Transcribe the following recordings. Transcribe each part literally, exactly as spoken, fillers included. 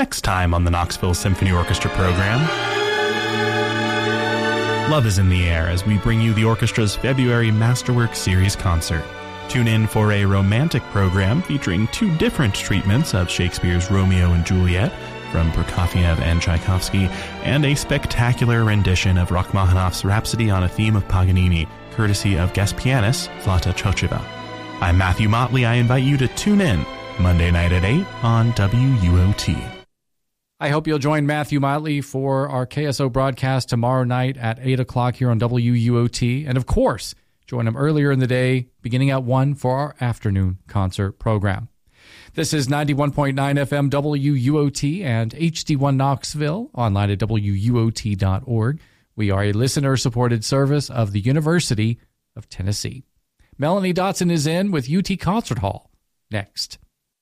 Next time on the Knoxville Symphony Orchestra program, love is in the air as we bring you the orchestra's February Masterwork Series concert. Tune in for a romantic program featuring two different treatments of Shakespeare's Romeo and Juliet from Prokofiev and Tchaikovsky, and a spectacular rendition of Rachmaninoff's Rhapsody on a Theme of Paganini, courtesy of guest pianist Zlata Chocheva. I'm Matthew Motley. I invite you to tune in Monday night at eight on W U O T. I hope you'll join Matthew Motley for our K S O broadcast tomorrow night at eight o'clock here on W U O T. And of course, join him earlier in the day, beginning at one for our afternoon concert program. This is ninety-one point nine F M W U O T and H D one Knoxville, online at W U O T dot org. We are a listener-supported service of the University of Tennessee. Melanie Dotson is in with U T Concert Hall next.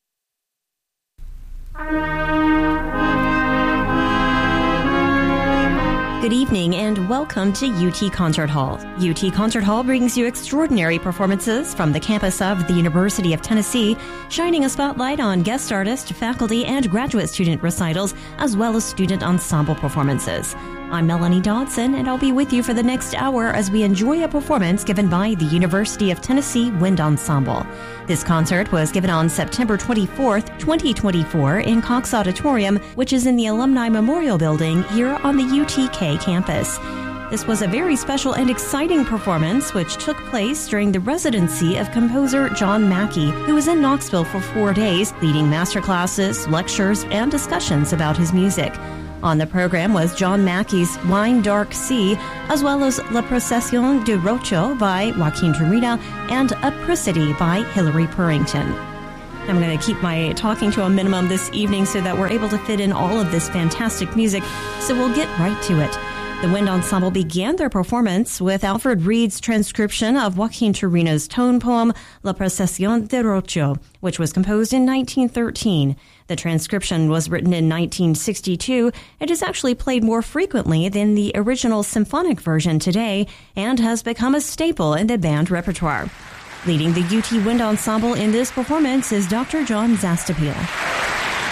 Good evening and welcome to U T Concert Hall. U T Concert Hall brings you extraordinary performances from the campus of the University of Tennessee, shining a spotlight on guest artist, faculty, and graduate student recitals, as well as student ensemble performances. I'm Melanie Dodson, and I'll be with you for the next hour as we enjoy a performance given by the University of Tennessee Wind Ensemble. This concert was given on September twenty-fourth, twenty twenty-four in Cox Auditorium, which is in the Alumni Memorial Building here on the U T K campus. This was a very special and exciting performance which took place during the residency of composer John Mackey, who was in Knoxville for four days, leading masterclasses, lectures, and discussions about his music. On the program was John Mackey's Wine Dark Sea, as well as La Procesión de Rocho by Joaquin Turina and Apricity by Hilary Purrington. I'm going to keep my talking to a minimum this evening so that we're able to fit in all of this fantastic music, so we'll get right to it. The Wind Ensemble began their performance with Alfred Reed's transcription of Joaquin Turina's tone poem La Procesión de Rocho, which was composed in nineteen thirteen. The transcription was written in nineteen sixty-two. It is actually played more frequently than the original symphonic version today and has become a staple in the band repertoire. Leading the U T Wind Ensemble in this performance is Doctor John Zastapil.